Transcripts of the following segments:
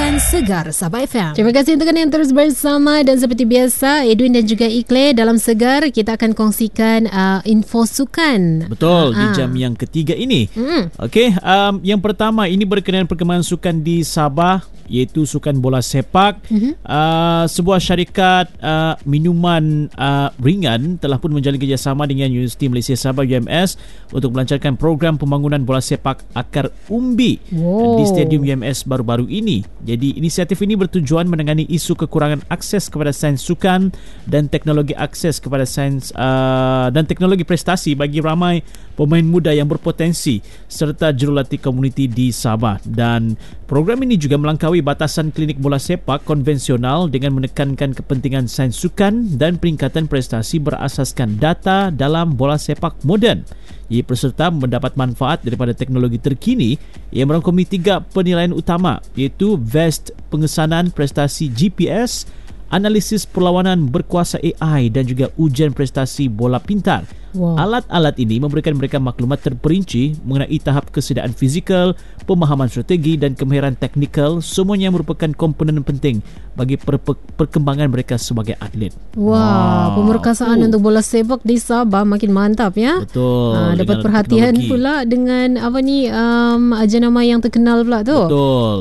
Sukan Segar Sabah FM. Terima kasih untuk anda yang terus bersama, dan seperti biasa Edwin dan juga Ikle dalam Segar kita akan kongsikan info sukan. Betul, di jam yang ketiga ini. Okey, yang pertama ini berkenaan perkembangan sukan di Sabah, iaitu sukan bola sepak. Sebuah syarikat minuman ringan telah pun menjalin kerjasama dengan Universiti Malaysia Sabah UMS untuk melancarkan program pembangunan bola sepak akar umbi di Stadium UMS baru-baru ini. Jadi inisiatif ini bertujuan menangani isu kekurangan akses kepada sains sukan dan teknologi akses kepada sains dan teknologi prestasi bagi ramai pemain muda yang berpotensi serta jurulatih komuniti di Sabah. Dan program ini juga melangkaui batasan klinik bola sepak konvensional dengan menekankan kepentingan sains sukan dan peningkatan prestasi berasaskan data dalam bola sepak moden. Ia peserta mendapat manfaat daripada teknologi terkini yang merangkumi 3 penilaian utama, iaitu VEST pengesanan prestasi GPS, analisis perlawanan berkuasa AI dan juga ujian prestasi bola pintar. Alat-alat ini memberikan mereka maklumat terperinci mengenai tahap kesediaan fizikal, pemahaman strategi dan kemahiran teknikal, semuanya merupakan komponen penting bagi perkembangan mereka sebagai atlet. Pemerkasaan untuk bola sepak di Sabah makin mantap ya. Betul. Dapat perhatian teknologi pula dengan jenama yang terkenal pula tu. Betul.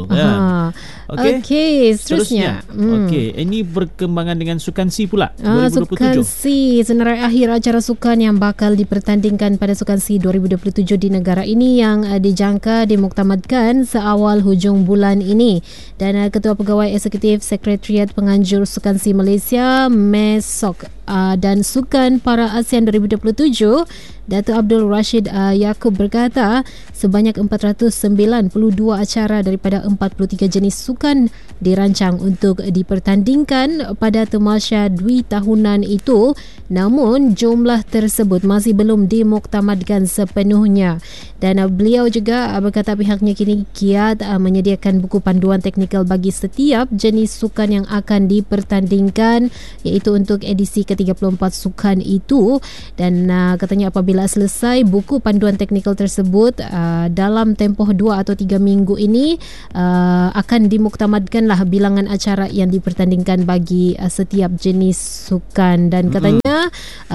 Okey, seterusnya. Okey, ini berkembangan dengan Sukan C pula 2027. Sukan C, senarai akhir acara sukan yang bakal dipertandingkan pada Sukan C 2027 di negara ini yang dijangka dimuktamadkan seawal hujung bulan ini. Dan Ketua Pegawai Eksekutif Sekretariat Penganjur Sukan C Malaysia, MESOK dan Sukan Para ASEAN 2027, Datuk Abdul Rashid Yaakob berkata sebanyak 492 acara daripada 43 jenis sukan dirancang untuk dipertandingkan pada tamasya 2 tahunan itu, namun jumlah tersebut masih belum dimuktamadkan sepenuhnya. Dan beliau juga berkata pihaknya kini giat menyediakan buku panduan teknikal bagi setiap jenis sukan yang akan dipertandingkan, iaitu untuk edisi ke-34 sukan itu. Dan katanya apabila selesai buku panduan teknikal tersebut dalam tempoh 2 atau 3 minggu ini, akan dimuktamadkanlah bilangan acara yang dipertandingkan bagi setiap jenis sukan. Dan katanya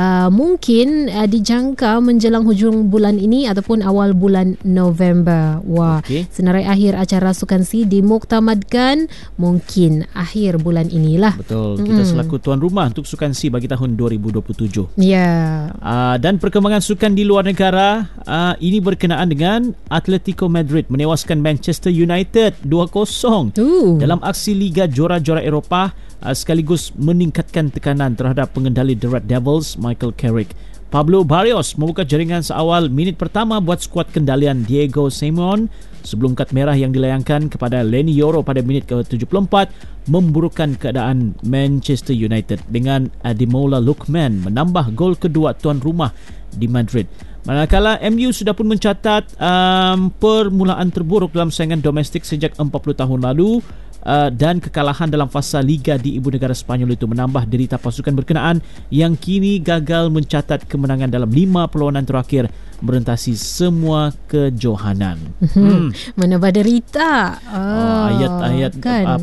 mungkin dijangka menjelang hujung bulan ini ataupun awal bulan November. Senarai akhir acara Sukan C dimuktamadkan mungkin akhir bulan inilah. Betul. Kita selaku tuan rumah untuk Sukan C bagi tahun 2027. Ya. Dan perkembangan sukan di luar negara, ini berkenaan dengan Atletico Madrid menewaskan Manchester United 2-0 dalam aksi Liga Juara-Juara Eropah, sekaligus meningkatkan tekanan terhadap pengendali The Red Devils, Michael Carrick. Pablo Barrios membuka jaringan seawal minit pertama buat skuad kendalian Diego Simeone sebelum kad merah yang dilayangkan kepada Leny Yoro pada minit ke-74 memburukkan keadaan Manchester United dengan Ademola Lookman menambah gol kedua tuan rumah di Madrid. Manakala MU sudah pun mencatat permulaan terburuk dalam saingan domestik sejak 40 tahun lalu, dan kekalahan dalam fasa Liga di ibu negara Sepanyol itu menambah derita pasukan berkenaan yang kini gagal mencatat kemenangan dalam 5 perlawanan terakhir merentasi semua kejohanan. Menambah derita. Ayat-ayat kan?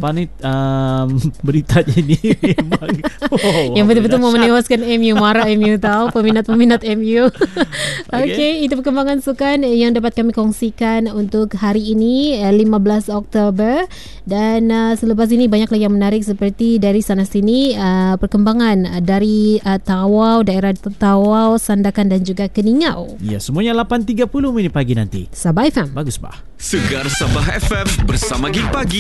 Berita ini memang yang betul-betul mau menewaskan MU. Marah MU tahu, peminat-peminat MU. Okey, itu perkembangan sukan yang dapat kami kongsikan untuk hari ini 15 Oktober. Dan selepas ini banyak lagi yang menarik seperti dari sana sini perkembangan dari Tawau, daerah Tawau, Sandakan dan juga Keningau. Ya, semuanya 8.30 minit pagi nanti. Sabah FM. Bagus, bah. Segar Sabah FM bersama Gig Pagi.